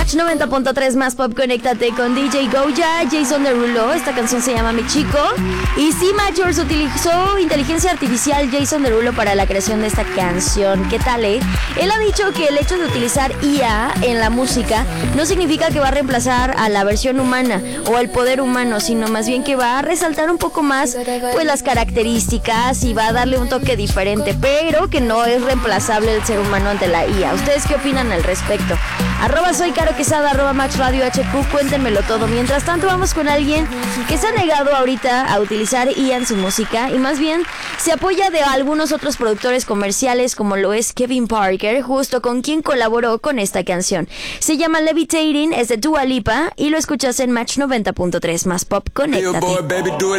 Match 90.3 más pop, conéctate con DJ Goya, Jason Derulo. Esta canción se llama Mi Chico. Y sí, Matchers utilizó inteligencia artificial Jason Derulo para la creación de esta canción. ¿Qué tal, Él ha dicho que el hecho de utilizar IA en la música no significa que va a reemplazar a la versión humana o al poder humano, sino más bien que va a resaltar un poco más pues las características y va a darle un toque diferente, pero que no es reemplazable el ser humano ante la IA. ¿Ustedes qué opinan al respecto? Soy Caro Quesada, @Max Radio HQ, cuéntenmelo todo. Mientras tanto, vamos con alguien que se ha negado ahorita a utilizar IA en su música y más bien se apoya de algunos otros productores comerciales, como lo es Kevin Parker, justo con quien colaboró con esta canción. Se llama Levitating, es de Dua Lipa y lo escuchas en Match 90.3 más pop, conéctate.